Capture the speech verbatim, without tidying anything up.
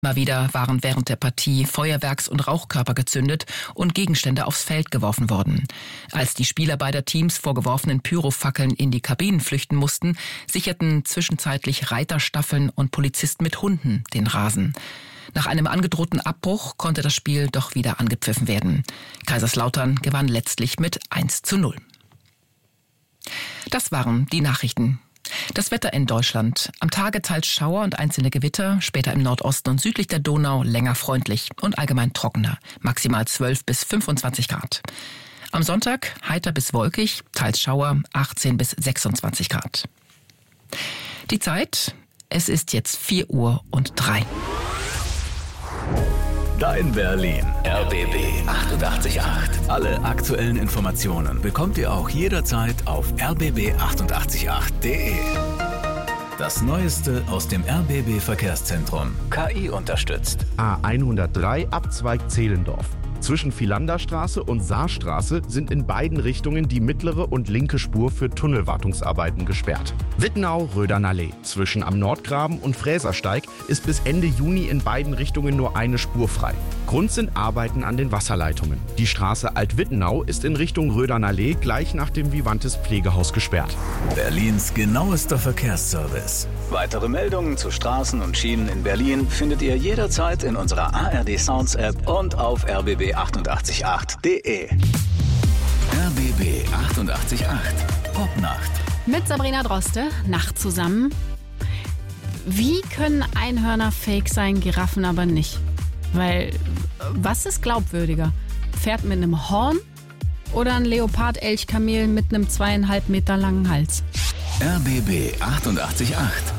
Immer wieder waren während der Partie Feuerwerks- und Rauchkörper gezündet und Gegenstände aufs Feld geworfen worden. Als die Spieler beider Teams vor geworfenen Pyrofackeln in die Kabinen flüchten mussten, sicherten zwischenzeitlich Reiterstaffeln und Polizisten mit Hunden den Rasen. Nach einem angedrohten Abbruch konnte das Spiel doch wieder angepfiffen werden. Kaiserslautern gewann letztlich mit eins zu null. Das waren die Nachrichten. Das Wetter in Deutschland. Am Tage teils Schauer und einzelne Gewitter, später im Nordosten und südlich der Donau länger freundlich und allgemein trockener. Maximal zwölf bis fünfundzwanzig Grad. Am Sonntag heiter bis wolkig, teils Schauer, achtzehn bis sechsundzwanzig Grad. Die Zeit, es ist jetzt vier Uhr und drei. Dein Berlin. R B B achtundachtzig Komma acht. Alle aktuellen Informationen bekommt ihr auch jederzeit auf r b b achtundachtzig Komma acht punkt d e. Das Neueste aus dem R B B Verkehrszentrum. K I unterstützt. A hundertdrei Abzweig Zehlendorf. Zwischen Philanderstraße und Saarstraße sind in beiden Richtungen die mittlere und linke Spur für Tunnelwartungsarbeiten gesperrt. Wittenau-Rödernallee. Zwischen Am Nordgraben und Fräsersteig ist bis Ende Juni in beiden Richtungen nur eine Spur frei. Grund sind Arbeiten an den Wasserleitungen. Die Straße Alt-Wittenau ist in Richtung Rödernallee gleich nach dem Vivantes Pflegehaus gesperrt. Berlins genauester Verkehrsservice. Weitere Meldungen zu Straßen und Schienen in Berlin findet ihr jederzeit in unserer A R D Sounds App und auf r b b achtundachtzig Komma acht punkt d e. R B B achtundachtzig Komma acht. Popnacht. Mit Sabrina Droste, Nacht zusammen. Wie können Einhörner fake sein, Giraffen aber nicht? Weil, was ist glaubwürdiger? Pferd mit einem Horn oder ein Leopard-Elchkamel mit einem zweieinhalb Meter langen Hals? R B B achtundachtzig Komma acht.